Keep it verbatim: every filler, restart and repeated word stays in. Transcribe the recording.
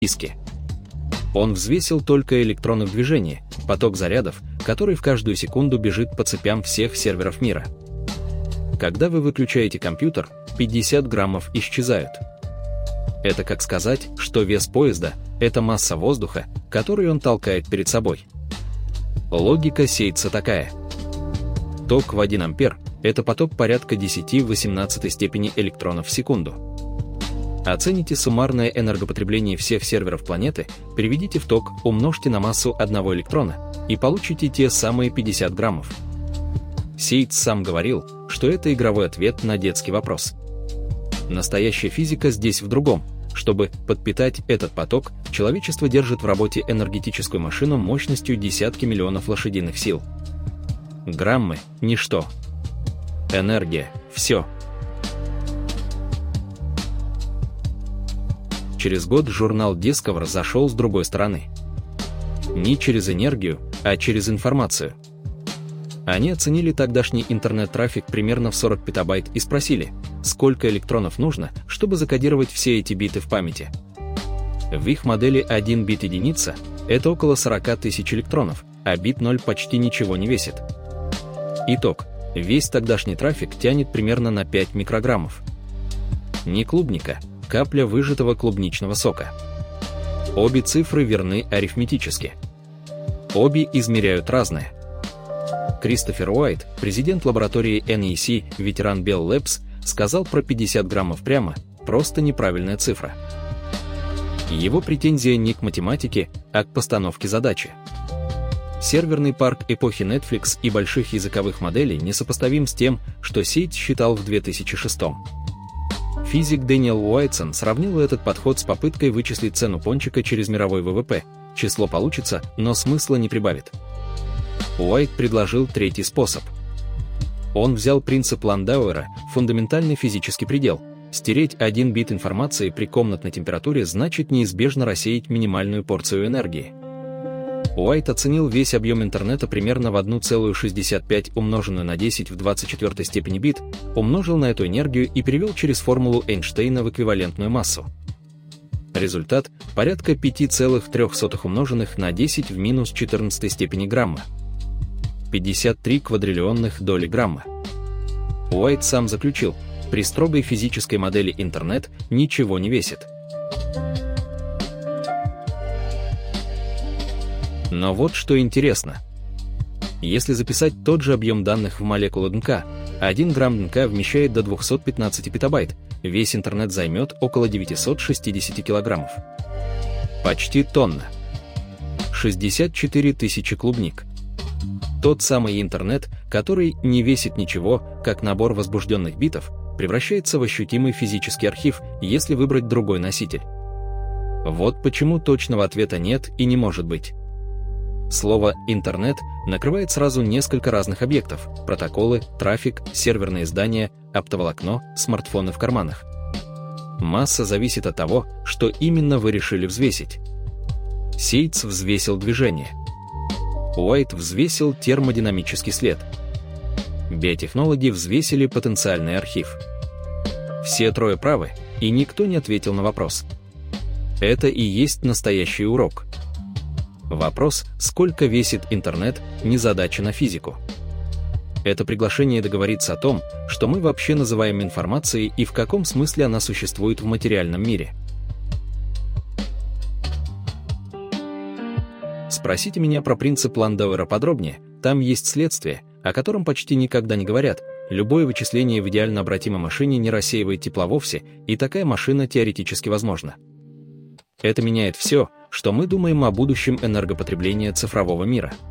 диски. Он взвесил только электроны в движении, поток зарядов, который в каждую секунду бежит по цепям всех серверов мира. Когда вы выключаете компьютер, пятьдесят граммов исчезают. Это как сказать, что вес поезда – это масса воздуха, которую он толкает перед собой. Логика Сейтса такая. Ток в один ампер – это поток порядка десять в восемнадцатой степени электронов в секунду. Оцените суммарное энергопотребление всех серверов планеты, переведите в ток, умножьте на массу одного электрона и получите те самые пятьдесят граммов. Сейтс сам говорил, что это игровой ответ на детский вопрос. Настоящая физика здесь в другом. Чтобы подпитать этот поток, человечество держит в работе энергетическую машину мощностью десятки миллионов лошадиных сил. Граммы – ничто. Энергия – все. Через год журнал Discover зашел с другой стороны. Не через энергию, а через информацию. Они оценили тогдашний интернет-трафик примерно в сорок петабайт и спросили, сколько электронов нужно, чтобы закодировать все эти биты в памяти. В их модели один бит единица – это около сорок тысяч электронов, а бит ноль почти ничего не весит. Итог. Весь тогдашний трафик тянет примерно на пять микрограммов. Не клубника, капля выжатого клубничного сока. Обе цифры верны арифметически. Обе измеряют разное. Кристофер Уайт, президент лаборатории эн и си, ветеран Bell Labs, сказал про пятьдесят граммов прямо, просто неправильная цифра. Его претензия не к математике, а к постановке задачи. Серверный парк эпохи Netflix и больших языковых моделей несопоставим с тем, что Сейтс считал в две тысячи шестом. Физик Дэниел Уайтсон сравнил этот подход с попыткой вычислить цену пончика через мировой вэ вэ пэ. Число получится, но смысла не прибавит. Уайт предложил третий способ. Он взял принцип Ландауэра, фундаментальный физический предел. Стереть один бит информации при комнатной температуре значит неизбежно рассеять минимальную порцию энергии. Уайт оценил весь объем интернета примерно в одна целая шестьдесят пять сотых умноженную на десять в двадцать четвёртой степени бит, умножил на эту энергию и перевел через формулу Эйнштейна в эквивалентную массу. Результат – порядка пять целых три десятых умноженных на десять в минус четырнадцатой степени грамма. пятьдесят три квадриллионных доли грамма. Уайт сам заключил, при строгой физической модели интернет ничего не весит. Но вот что интересно. Если записать тот же объем данных в молекулы ДНК, один грамм ДНК вмещает до двухсот пятнадцати петабайт, весь интернет займет около девятисот шестидесяти килограммов. Почти тонна. шестьдесят четыре тысячи клубник. Тот самый интернет, который не весит ничего, как набор возбужденных битов, превращается в ощутимый физический архив, если выбрать другой носитель. Вот почему точного ответа нет и не может быть. Слово «интернет» накрывает сразу несколько разных объектов – протоколы, трафик, серверные здания, оптоволокно, смартфоны в карманах. Масса зависит от того, что именно вы решили взвесить. Сейтс взвесил движение. Уайт взвесил термодинамический след. Биотехнологи взвесили потенциальный архив. Все трое правы, и никто не ответил на вопрос. Это и есть настоящий урок. Вопрос, сколько весит интернет, не задача на физику. Это приглашение договориться о том, что мы вообще называем информацией и в каком смысле она существует в материальном мире. Спросите меня про принцип Ландауэра подробнее, там есть следствие, о котором почти никогда не говорят. Любое вычисление в идеально обратимой машине не рассеивает тепла вовсе, и такая машина теоретически возможна. Это меняет все, что мы думаем о будущем энергопотребления цифрового мира.